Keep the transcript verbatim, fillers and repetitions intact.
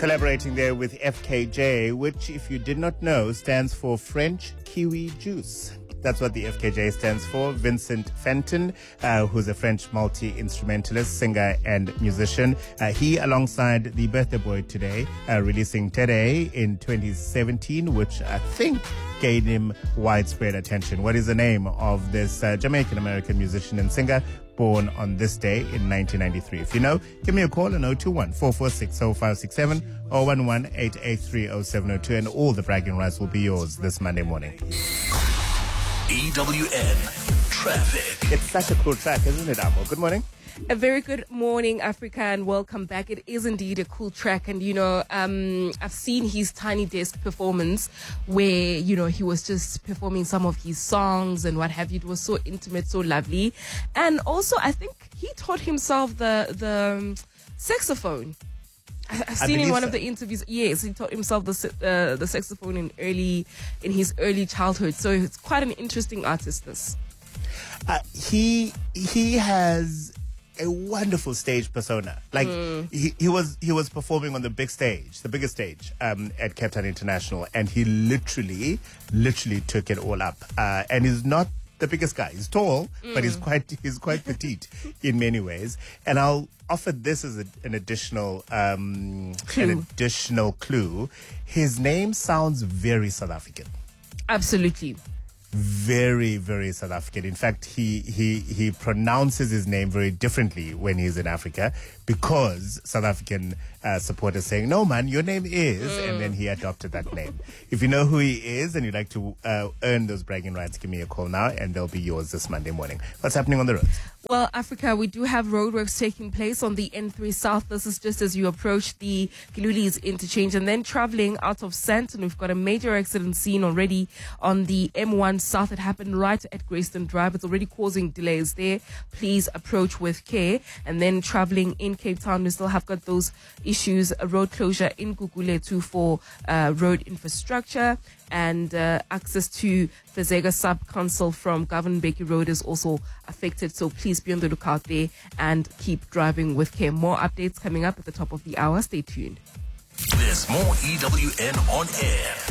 Collaborating there with F K J, which, if you did not know, stands for French Kiwi Juice. That's what the F K J stands for. Vincent Fenton, uh, who's a French multi-instrumentalist, singer and musician. Uh, he, alongside the birthday boy today, uh, releasing Today in twenty seventeen, which I think gained him widespread attention. What is the name of this uh, Jamaican-American musician and singer born on this day in nineteen ninety-three? If you know, give me a call on zero two one, four four six, zero five six seven or one one, eight eight three, zero seven zero two, and all the bragging rights will be yours this Monday morning. E W N Traffic. It's such a cool track, isn't it, Amo? Good morning. A very good morning, Africa, and welcome back. It is indeed a cool track. And, you know, um, I've seen his Tiny Desk performance where, you know, he was just performing some of his songs and what have you. It was so intimate, so lovely. And also, I think he taught himself the, the um, saxophone. I've seen in one so. of the interviews, yes, he taught himself the uh, the saxophone in early in his early childhood. So it's quite an interesting artist. This uh, he he has a wonderful stage persona. Like mm. he, he was he was performing on the big stage, the biggest stage um, at Cape Town International, and he literally literally took it all up. Uh, and he's not the biggest guy. He's tall, mm. but he's quite he's quite petite in many ways. And I'll offer this as a, an additional um, an additional clue. His name sounds very South African. Absolutely. Very, very South African. In fact, he, he, he pronounces his name very differently when he's in Africa because South African uh, supporters saying, no, man, your name is, mm. and then he adopted that name. If you know who he is and you'd like to uh, earn those bragging rights, give me a call now and they'll be yours this Monday morning. What's happening on the roads? Well, Africa, we do have roadworks taking place on the N three South. This is just as you approach the Giluli's interchange. And then traveling out of Sandton, we've got a major accident scene already on the M one South. It happened right at Grayston Drive. It's already causing delays there. Please approach with care. And then traveling in Cape Town, we still have got those issues, a road closure in Gugulethu for uh, road infrastructure. And uh, access to Fezega Sub-Council from Govan Becky Road is also affected. So please be on the lookout there and keep driving with care. More updates coming up at the top of the hour. Stay tuned. There's more E W N on air.